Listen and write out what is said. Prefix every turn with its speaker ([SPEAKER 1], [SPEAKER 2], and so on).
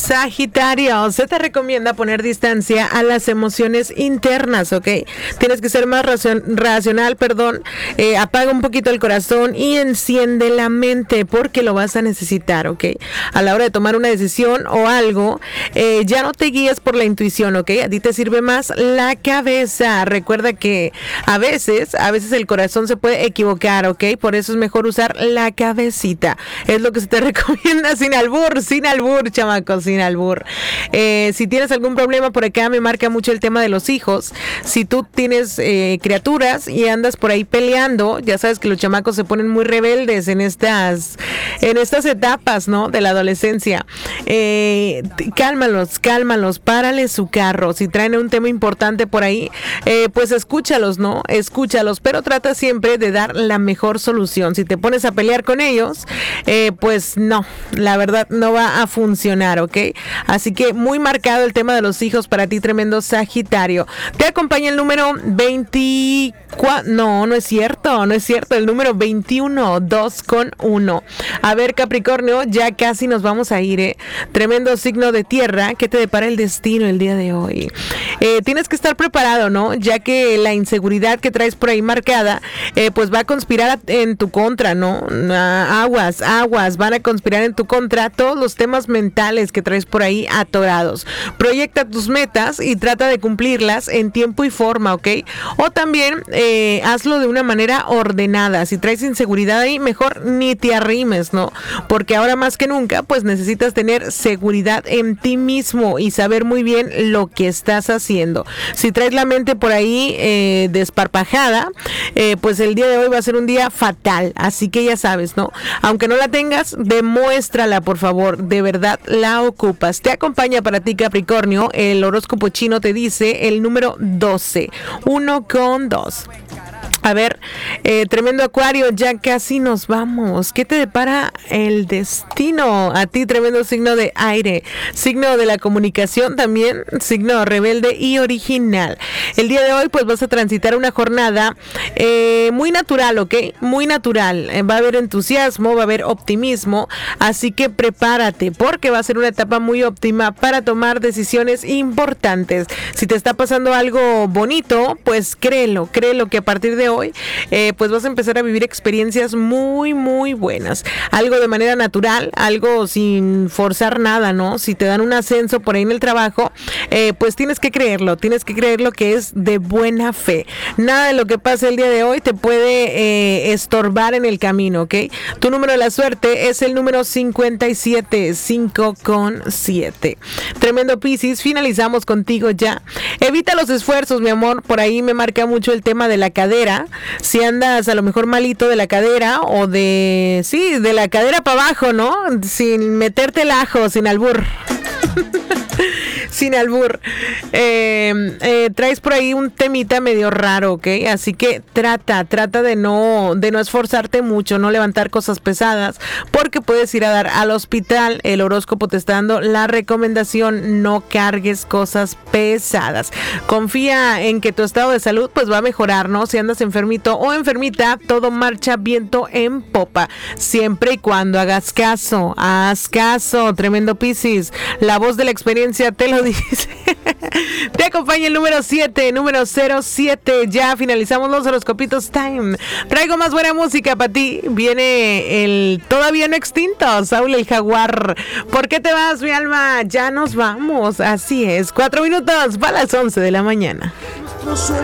[SPEAKER 1] Sagitario, se te recomienda poner distancia a las emociones internas, ¿ok? Tienes que ser más racional, apaga un poquito el corazón y enciende la mente porque lo vas a necesitar, ¿ok? A la hora de tomar una decisión o algo, ya no te guíes por la intuición, ¿ok? A ti te sirve más la cabeza. Recuerda que a veces el corazón se puede equivocar, ¿ok? Por eso es mejor usar la cabecita. Es lo que se te recomienda sin albur, chamacos, sin albur. Si tienes algún problema por acá, me marca mucho el tema de los hijos. Si tú tienes criaturas y andas por ahí peleando, ya sabes que los chamacos se ponen muy rebeldes en estas etapas, ¿no? De la adolescencia. Cálmalos, párale su carro. Si traen un tema importante por ahí, pues escúchalos, ¿no? Escúchalos, pero trata siempre de dar la mejor solución. Si te pones a pelear con ellos, pues no, la verdad no va a funcionar, ¿ok? Así que muy marcado el tema de los hijos para ti, tremendo Sagitario. Te acompaña el número 24, no es cierto, el número 21, 2 con 1. A ver, Capricornio, ya casi nos vamos a ir, tremendo signo de tierra. ¿Qué te depara el destino el día de hoy? Tienes que estar preparado, ¿no? Ya que la inseguridad que traes por ahí marcada, pues va a conspirar en tu contra, ¿no? Aguas, van a conspirar en tu contra todos los temas mentales que traes por ahí atorados. Proyecta tus metas y trata de cumplirlas en tiempo y forma, ¿ok? O también hazlo de una manera ordenada. Si traes inseguridad ahí, mejor ni te arrimes, ¿no? Porque ahora más que nunca, pues necesitas tener seguridad en ti mismo y saber muy bien lo que estás haciendo. Si traes la mente por ahí desparpajada, pues el día de hoy va a ser un día fatal. Así que ya sabes, ¿no? Aunque no la tengas, demuéstrala, por favor. De verdad la ocupas. Te acompaña para ti, Capricornio. El horóscopo chino te dice el número 12, 1 con 2. A ver, tremendo Acuario, ya casi nos vamos. ¿Qué te depara el destino? A ti, tremendo signo de aire, signo de la comunicación también, signo rebelde y original. El día de hoy pues vas a transitar una jornada muy natural, ¿ok? Muy natural. Va a haber entusiasmo, va a haber optimismo, así que prepárate porque va a ser una etapa muy óptima para tomar decisiones importantes. Si te está pasando algo bonito, pues créelo que a partir de hoy, pues vas a empezar a vivir experiencias muy, muy buenas. Algo de manera natural, algo sin forzar nada, ¿no? Si te dan un ascenso por ahí en el trabajo, pues tienes que creerlo que es de buena fe. Nada de lo que pase el día de hoy te puede estorbar en el camino, ¿ok? Tu número de la suerte es el número 57, 5 con 7. Tremendo Piscis, finalizamos contigo ya. Evita los esfuerzos, mi amor, por ahí me marca mucho el tema de la cadera. Si andas a lo mejor malito de la cadera o de la cadera para abajo, ¿no? Sin meterte el ajo, sin albur. Sin albur. Traes por ahí un temita medio raro, ¿ok? Así que trata de no esforzarte mucho, no levantar cosas pesadas, porque puedes ir a dar al hospital. El horóscopo te está dando la recomendación: no cargues cosas pesadas. Confía en que tu estado de salud pues va a mejorar, ¿no? Si andas enfermito o enfermita, todo marcha viento en popa, siempre y cuando hagas caso. Haz caso, tremendo Piscis. La voz de la experiencia te lo dice. Te acompaña el número 7, número 07. Ya finalizamos los horoscopitos time. Traigo más buena música para ti. Viene el todavía no extinto Saúl el Jaguar. ¿Por qué te vas, mi alma? Ya nos vamos. Así es. 4 minutos para las 11 de la mañana.